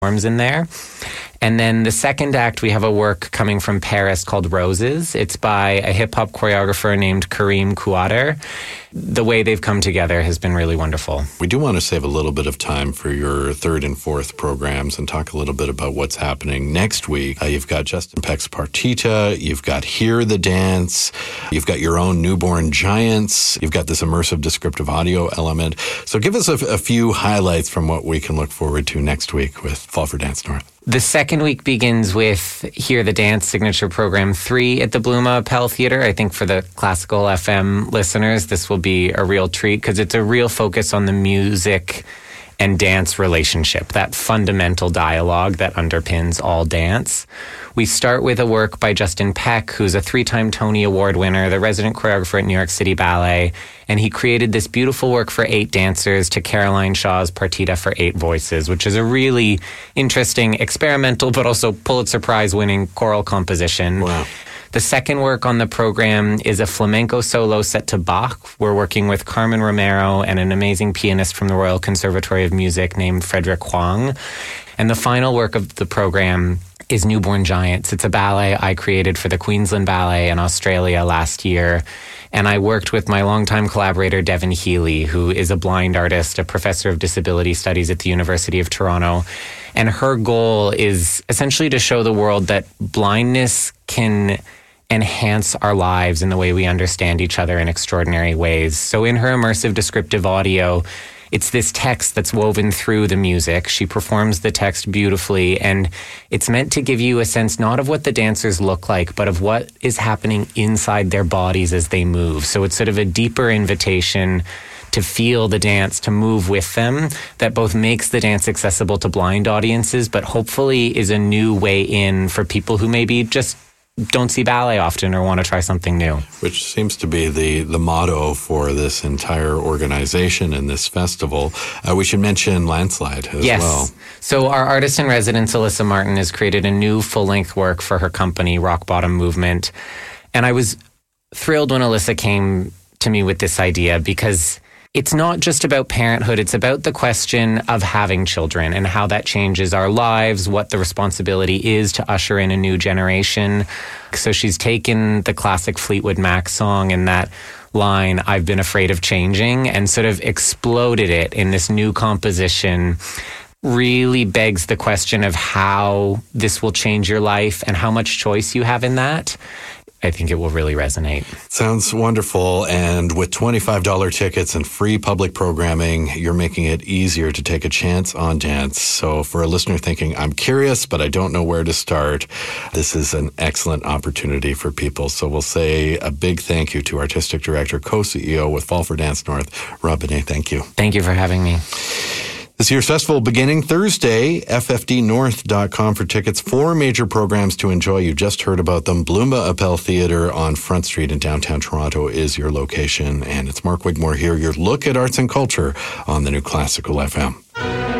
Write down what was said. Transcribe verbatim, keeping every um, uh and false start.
forms in there. And then the second act, we have a work coming from Paris called Roses. It's by a hip-hop choreographer named Kareem Kouader. The way they've come together has been really wonderful. We do want to save a little bit of time for your third and fourth programs and talk a little bit about what's happening next week. Uh, you've got Justin Peck's Partita, you've got Hear the Dance, you've got your own Newborn Giants, you've got this immersive descriptive audio element. So give us a, a few highlights from what we can look forward to next week with Fall for Dance North. The second week begins with Hear the Dance Signature Program three at the Bluma Appel Theatre. I think for the classical F M listeners, this will be a real treat because it's a real focus on the music and dance relationship, that fundamental dialogue that underpins all dance. We start with a work by Justin Peck, who's a three-time Tony Award winner, the resident choreographer at New York City Ballet, and he created this beautiful work for eight dancers to Caroline Shaw's Partita for Eight Voices, which is a really interesting, experimental, but also Pulitzer Prize-winning choral composition. Wow. The second work on the program is a flamenco solo set to Bach. We're working with Carmen Romero and an amazing pianist from the Royal Conservatory of Music named Frederick Huang. And the final work of the program is Newborn Giants. It's a ballet I created for the Queensland Ballet in Australia last year. And I worked with my longtime collaborator, Devin Healy, who is a blind artist, a professor of disability studies at the University of Toronto. And her goal is essentially to show the world that blindness can enhance our lives in the way we understand each other in extraordinary ways. So in her immersive descriptive audio, it's this text that's woven through the music. She performs the text beautifully, and it's meant to give you a sense not of what the dancers look like, but of what is happening inside their bodies as they move. So it's sort of a deeper invitation to feel the dance, to move with them, that both makes the dance accessible to blind audiences, but hopefully is a new way in for people who maybe just don't see ballet often or want to try something new. Which seems to be the, the motto for this entire organization and this festival. Uh, we should mention Landslide as yes. well. So our artist in residence, Alyssa Martin, has created a new full-length work for her company, Rock Bottom Movement. And I was thrilled when Alyssa came to me with this idea because it's not just about parenthood. It's about the question of having children and how that changes our lives, what the responsibility is to usher in a new generation. So she's taken the classic Fleetwood Mac song and that line, I've been afraid of changing, and sort of exploded it in this new composition. Really begs the question of how this will change your life and how much choice you have in that. I think it will really resonate. Sounds wonderful. And with twenty-five dollars tickets and free public programming, you're making it easier to take a chance on dance. So for a listener thinking, I'm curious, but I don't know where to start, this is an excellent opportunity for people. So we'll say a big thank you to Artistic Director, Co-C E O with Fall for Dance North, Rob Benet. Thank you. Thank you for having me. This year's festival beginning Thursday, F F D north dot com for tickets. Four major programs to enjoy. You just heard about them. Bluma Appel Theatre on Front Street in downtown Toronto is your location. And it's Mark Wigmore here, your look at arts and culture on the New Classical F M.